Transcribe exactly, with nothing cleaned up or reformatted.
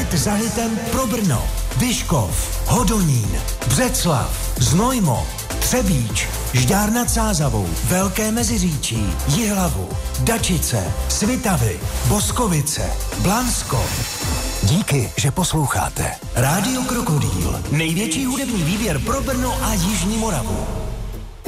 Koncert za hitem pro Brno. Vyškov, Hodonín, Břeclav, Znojmo, Třebíč, Žďár nad Sázavou, Velké Meziříčí, Jihlavu, Dačice, Svitavy, Boskovice, Blansko. Díky, že posloucháte. Rádio Krokodýl. Největší hudební výběr pro Brno a Jižní Moravu.